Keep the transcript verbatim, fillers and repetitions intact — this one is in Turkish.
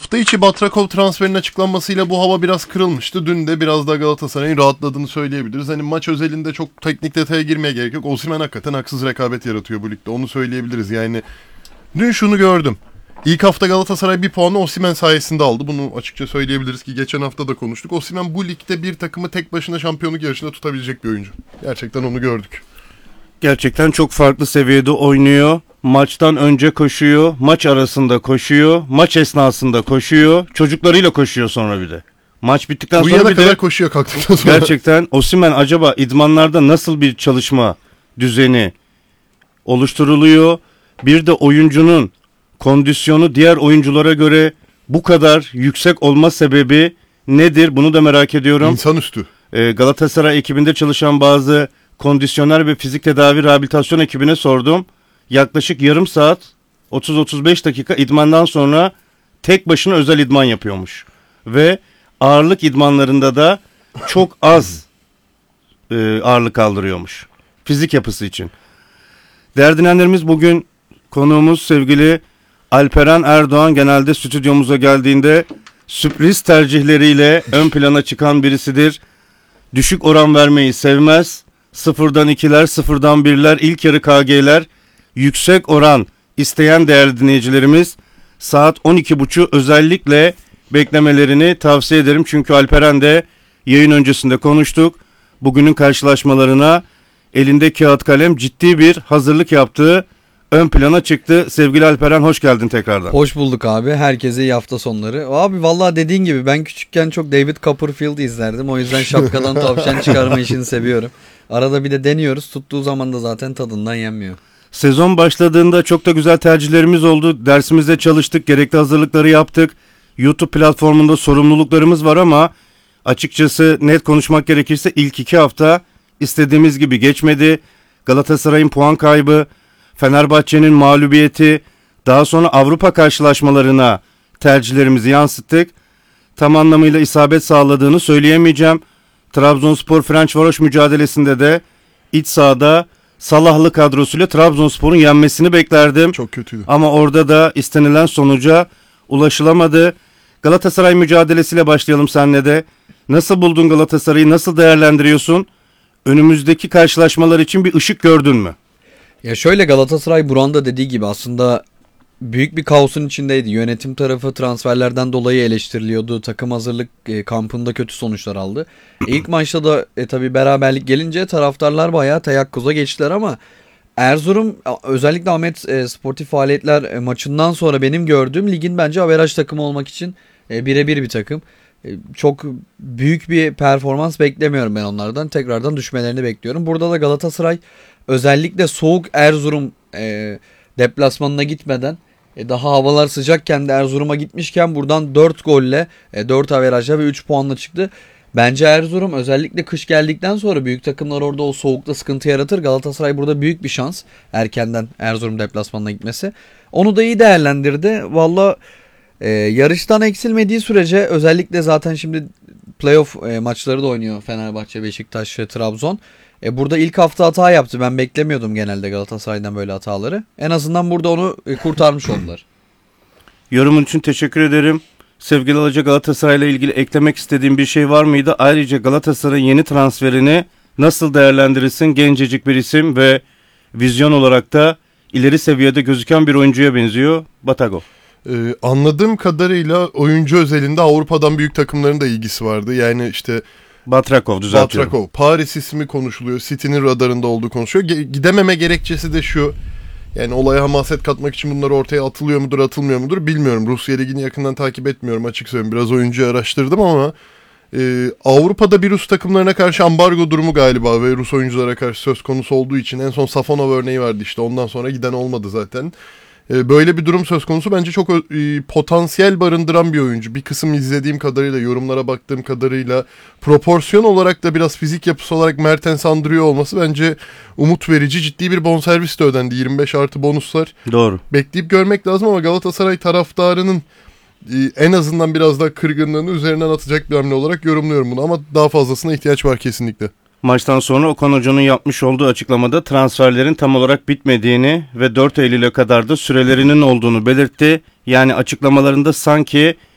hafta içi Batrakov transferinin açıklanmasıyla bu hava biraz kırılmıştı. Dün de biraz daha Galatasaray'ın rahatladığını söyleyebiliriz. Hani maç özelinde çok teknik detaya girmeye gerek yok. Osimhen hakikaten haksız rekabet yaratıyor bu ligde. Onu söyleyebiliriz. Yani dün şunu gördüm. İlk hafta Galatasaray bir puanı Osimhen sayesinde aldı. Bunu açıkça söyleyebiliriz ki geçen hafta da konuştuk. Osimhen bu ligde bir takımı tek başına şampiyonluk yarışında tutabilecek bir oyuncu. Gerçekten onu gördük. Gerçekten çok farklı seviyede oynuyor. Maçtan önce koşuyor, maç arasında koşuyor, maç esnasında koşuyor, çocuklarıyla koşuyor sonra bir de. Maç bittikten sonra Uyuyana bir kadar de koşuyor kalktıktan sonra. gerçekten Osimhen acaba idmanlarda nasıl bir çalışma düzeni oluşturuluyor? Bir de oyuncunun kondisyonu diğer oyunculara göre bu kadar yüksek olma sebebi nedir? Bunu da merak ediyorum. İnsanüstü. Ee, Galatasaray ekibinde çalışan bazı kondisyoner ve fizik tedavi rehabilitasyon ekibine sordum. Yaklaşık yarım saat otuz otuz beş dakika idmandan sonra tek başına özel idman yapıyormuş. Ve ağırlık idmanlarında da çok az e, ağırlık kaldırıyormuş. Fizik yapısı için. Değerli dinleyenlerimiz, bugün konuğumuz sevgili Alperen Erdoğan. Genelde stüdyomuza geldiğinde sürpriz tercihleriyle ön plana çıkan birisidir. Düşük oran vermeyi sevmez. Sıfırdan ikiler, sıfırdan birler, ilk yarı K G'ler, yüksek oran isteyen değerli dinleyicilerimiz saat on iki buçuk özellikle beklemelerini tavsiye ederim. Çünkü Alperen de yayın öncesinde konuştuk. Bugünün karşılaşmalarına elinde kağıt kalem ciddi bir hazırlık yaptığı ön plana çıktı. Sevgili Alperen, hoş geldin tekrardan. Hoş bulduk abi. Herkese iyi hafta sonları. Abi vallahi dediğin gibi ben küçükken çok David Copperfield izlerdim. O yüzden şapkadan tavşan çıkarma işini seviyorum. Arada bir de deniyoruz. Tuttuğu zaman da zaten tadından yenmiyor. Sezon başladığında çok da güzel tercihlerimiz oldu. Dersimizde çalıştık, gerekli hazırlıkları yaptık. YouTube platformunda sorumluluklarımız var ama açıkçası net konuşmak gerekirse ilk iki hafta istediğimiz gibi geçmedi. Galatasaray'ın puan kaybı, Fenerbahçe'nin mağlubiyeti, daha sonra Avrupa karşılaşmalarına tercihlerimizi yansıttık. Tam anlamıyla isabet sağladığını söyleyemeyeceğim. Trabzonspor Ferencvaroş mücadelesinde de iç sahada Salahlı kadrosuyla Trabzonspor'un yenmesini beklerdim. Çok kötüydü. Ama orada da istenilen sonuca ulaşılamadı. Galatasaray mücadelesiyle başlayalım seninle de. Nasıl buldun Galatasaray'ı? Nasıl değerlendiriyorsun? Önümüzdeki karşılaşmalar için bir ışık gördün mü? Ya şöyle, Galatasaray Buran'da dediği gibi aslında büyük bir kaosun içindeydi. Yönetim tarafı transferlerden dolayı eleştiriliyordu. Takım hazırlık e, kampında kötü sonuçlar aldı. E, ilk maçta da e, tabii beraberlik gelince taraftarlar bayağı teyakkuza geçtiler ama Erzurum, özellikle Ahmet e, Sportif Faaliyetler e, maçından sonra benim gördüğüm ligin bence averaj takımı olmak için e, birebir bir takım. E, çok büyük bir performans beklemiyorum ben onlardan. Tekrardan düşmelerini bekliyorum. Burada da Galatasaray özellikle soğuk Erzurum e, deplasmanına gitmeden, e, daha havalar sıcakken de Erzurum'a gitmişken buradan dört golle, e, dört averajla ve üç puanla çıktı. Bence Erzurum özellikle kış geldikten sonra büyük takımlar orada o soğukta sıkıntı yaratır. Galatasaray burada büyük bir şans erkenden Erzurum deplasmanına gitmesi. Onu da iyi değerlendirdi. Valla e, yarıştan eksilmediği sürece, özellikle zaten şimdi playoff e, maçları da oynuyor Fenerbahçe, Beşiktaş, Trabzon. E, burada ilk hafta hata yaptı. Ben beklemiyordum genelde Galatasaray'dan böyle hataları. En azından burada onu e, kurtarmış oldular. Yorumun için teşekkür ederim. Sevgili Alaca, Galatasaray'la ilgili eklemek istediğim bir şey var mıydı? Ayrıca Galatasaray'ın yeni transferini nasıl değerlendirirsin? Gencecik bir isim ve vizyon olarak da ileri seviyede gözüken bir oyuncuya benziyor. Batagov. Ee, anladığım kadarıyla oyuncu özelinde Avrupa'dan büyük takımların da ilgisi vardı. Yani işte Batrakov, düzeltiyorum. Batrakov. Paris ismi konuşuluyor. City'nin radarında olduğu konuşuyor. Ge- gidememe gerekçesi de şu. Yani olaya hamaset katmak için bunlar ortaya atılıyor mudur, atılmıyor mudur bilmiyorum. Rusya Ligi'ni yakından takip etmiyorum, açık söyleyeyim. Biraz oyuncuyu araştırdım ama e, Avrupa'da bir Rus takımlarına karşı ambargo durumu galiba ve Rus oyunculara karşı söz konusu olduğu için en son Safonov örneği vardı işte. Ondan sonra giden olmadı zaten. Böyle bir durum söz konusu. Bence çok e, potansiyel barındıran bir oyuncu. Bir kısım izlediğim kadarıyla, yorumlara baktığım kadarıyla proporsiyon olarak da biraz fizik yapısı olarak Mertens andırıyor olması bence umut verici. Ciddi bir bonservis de ödendi. yirmi beş artı bonuslar. Doğru. Bekleyip görmek lazım ama Galatasaray taraftarının e, en azından biraz daha kırgınlığını üzerinden atacak bir hamle olarak yorumluyorum bunu. Ama daha fazlasına ihtiyaç var kesinlikle. Maçtan sonra Okan Hoca'nın yapmış olduğu açıklamada transferlerin tam olarak bitmediğini ve dört Eylül'e kadar da sürelerinin olduğunu belirtti. Yani açıklamalarında sanki